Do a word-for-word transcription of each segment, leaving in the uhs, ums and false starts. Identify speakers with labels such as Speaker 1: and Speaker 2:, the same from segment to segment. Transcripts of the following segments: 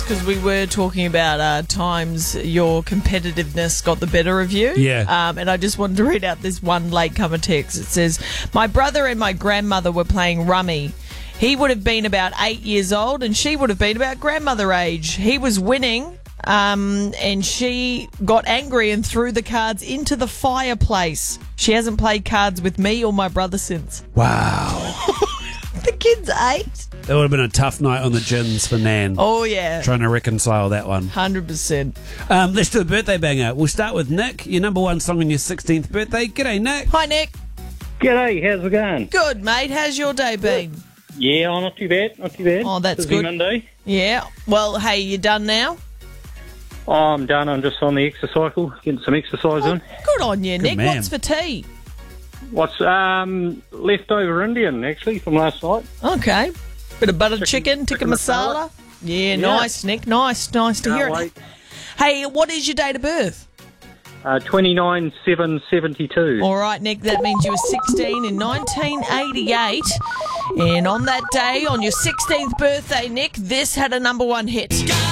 Speaker 1: text because we were talking about uh, times your competitiveness got the better of you.
Speaker 2: Yeah.
Speaker 1: Um, and I just wanted to read out this one latecomer text. It says, my brother and my grandmother were playing rummy. He would have been about eight years old and she would have been about grandmother age. He was winning um, and she got angry and threw the cards into the fireplace. She hasn't played cards with me or my brother since.
Speaker 2: Wow.
Speaker 1: The kid's eight.
Speaker 2: That would have been a tough night on the gins for Nan.
Speaker 1: Oh, yeah.
Speaker 2: Trying to reconcile that one.
Speaker 1: one hundred percent.
Speaker 2: Um, let's do a birthday banger. We'll start with Nick, your number one song on your sixteenth birthday. G'day, Nick.
Speaker 1: Hi, Nick.
Speaker 3: G'day, how's it going?
Speaker 1: Good, mate. How's your day been?
Speaker 3: Yeah, oh, not too bad, not too bad.
Speaker 1: Oh, that's
Speaker 3: Busy
Speaker 1: good.
Speaker 3: Monday.
Speaker 1: Yeah. Well, hey, you done now?
Speaker 3: Oh, I'm done. I'm just on the exercycle, getting some exercise
Speaker 1: Oh,
Speaker 3: in.
Speaker 1: good on you, Nick.
Speaker 2: man.
Speaker 1: What's for tea?
Speaker 3: What's um leftover Indian, actually, from last night.
Speaker 1: Okay. Bit of buttered chicken,
Speaker 3: Chicken-
Speaker 1: tikka
Speaker 3: chicken
Speaker 1: masala.
Speaker 3: masala.
Speaker 1: Yeah,
Speaker 3: Yeah.
Speaker 1: nice, Nick. Nice, nice to
Speaker 3: Can't
Speaker 1: hear
Speaker 3: wait.
Speaker 1: it. Hey, what is your date of birth?
Speaker 3: Uh, twenty-nine seven seventy-two.
Speaker 1: All right, Nick, that means you were sixteen in nineteen eighty-eight. And on that day, on your sixteenth birthday, Nick, this had a number one hit.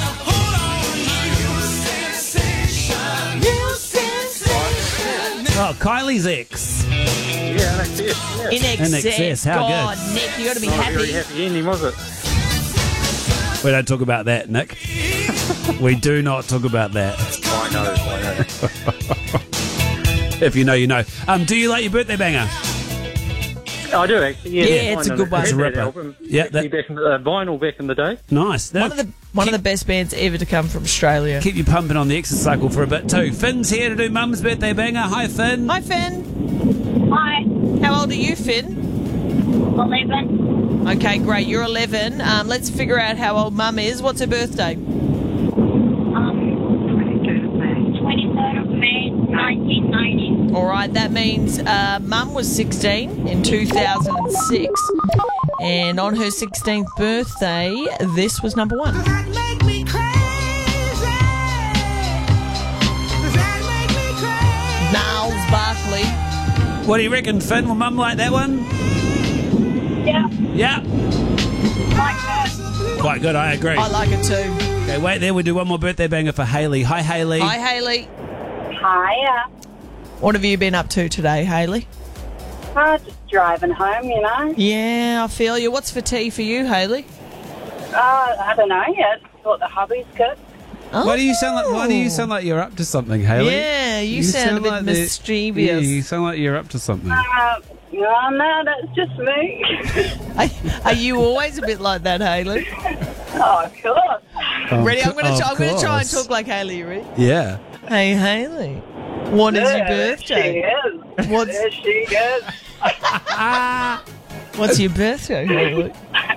Speaker 2: Oh, Kylie's ex.
Speaker 3: Yeah, that's it. Yeah.
Speaker 1: In excess.
Speaker 2: In excess, how
Speaker 1: God,
Speaker 2: good.
Speaker 1: Nick, you got to be
Speaker 3: Not a
Speaker 1: happy.
Speaker 3: very happy ending, was it?
Speaker 2: We don't talk about that, Nick. We do not talk about that.
Speaker 3: I know, I know.
Speaker 2: If you know, you know. Um, do you like your birthday banger?
Speaker 3: I do, actually. Yeah,
Speaker 1: Yeah, it's a
Speaker 3: I
Speaker 1: good one.
Speaker 3: had
Speaker 2: It's a
Speaker 3: that
Speaker 2: ripper.
Speaker 3: album,
Speaker 2: Yeah,
Speaker 3: actually
Speaker 2: that-
Speaker 3: back in the, uh, vinyl back in the day.
Speaker 2: Nice. Now,
Speaker 1: One of the one of the best bands ever to come from Australia.
Speaker 2: keep you pumping on the exercycle for a bit too. Finn's here to do Mum's birthday banger. Hi, Finn.
Speaker 1: Hi, Finn.
Speaker 4: Hi,
Speaker 1: How old are you, Finn?
Speaker 4: eleven.
Speaker 1: Okay, great. You're eleven. Um, let's figure out how old Mum is. What's her birthday?
Speaker 4: Um, twenty-third of May, nineteen ninety.
Speaker 1: All right, that means uh, Mum was sixteen in two thousand six. And on her sixteenth birthday, this was number one. Niles Barkley.
Speaker 2: What do you reckon, Finn? Will Mum like that one?
Speaker 4: Yeah,
Speaker 2: Yeah.
Speaker 4: like that.
Speaker 2: Quite good, I agree.
Speaker 1: I like it too.
Speaker 2: Okay, wait there. We'll do one more birthday banger for Hayley. Hi, Hayley.
Speaker 1: Hi, Hayley.
Speaker 4: Hiya.
Speaker 1: What have you been up to today, Hayley?
Speaker 4: Oh, just driving home, you know.
Speaker 1: Yeah, I feel you. What's for tea for you, Hayley?
Speaker 4: Uh, I don't know yet. What the hubby's cooked.
Speaker 2: Why do you sound like? Why do you sound like you're up to something, Hayley?
Speaker 1: Yeah, you, sound, a bit
Speaker 2: like the-
Speaker 1: mischievous.
Speaker 2: Yeah, you sound like you're up to something.
Speaker 4: Uh, no, no, that's just me.
Speaker 1: Are, are you always a bit like that, Hayley?
Speaker 4: Oh, of course.
Speaker 1: Ready? I'm going to.
Speaker 2: Of
Speaker 1: I'm going to try and
Speaker 2: course.
Speaker 1: talk like Hayley. You ready?
Speaker 2: Yeah.
Speaker 1: Hey, Hayley. What is your
Speaker 4: Yeah,
Speaker 1: birthday?
Speaker 4: She is.
Speaker 1: What's-
Speaker 4: There she is.
Speaker 1: What's your birthday, Hayley?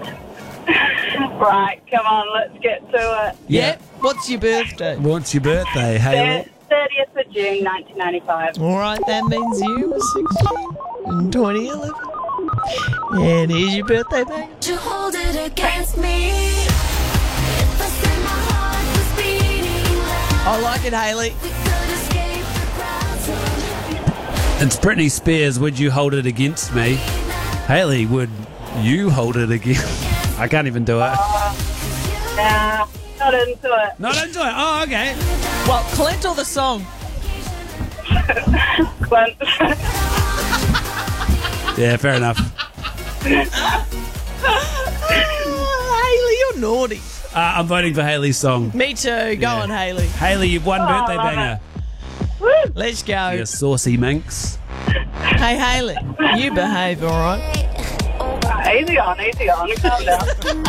Speaker 4: Right, come on, let's get to it.
Speaker 1: Yeah. What's your birthday?
Speaker 2: What's your birthday, Hayley?
Speaker 4: thirtieth of June, nineteen ninety-five.
Speaker 1: All right, that means you were sixteen in twenty eleven. And here's your birthday bang.
Speaker 5: You hold it against me. If I said my heart was beating loud,
Speaker 1: I like it, Hayley.
Speaker 5: we could escape the crowds.
Speaker 2: It's Britney Spears. Would you hold it against me? Hayley, would you hold it against? I can't even do it.
Speaker 4: Nah, not into it.
Speaker 2: Not into it. Oh, okay.
Speaker 1: Well, Clint or the song?
Speaker 4: Clint.
Speaker 2: Yeah, fair enough.
Speaker 1: Hayley, you're naughty.
Speaker 2: Uh, I'm voting for Hayley's song.
Speaker 1: Me too. Go
Speaker 2: Yeah.
Speaker 1: on, Hayley.
Speaker 2: Hayley, you've won birthday
Speaker 4: love
Speaker 2: banger.
Speaker 1: Let's go.
Speaker 2: You saucy minx.
Speaker 1: Hey, Hayley, you behave, all right?
Speaker 4: Easy on, easy on. Calm down.